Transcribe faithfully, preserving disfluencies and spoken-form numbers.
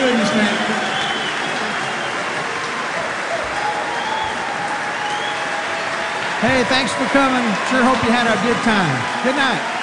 goodness, man. Hey, thanks for coming. Sure hope you had a good time. Good night.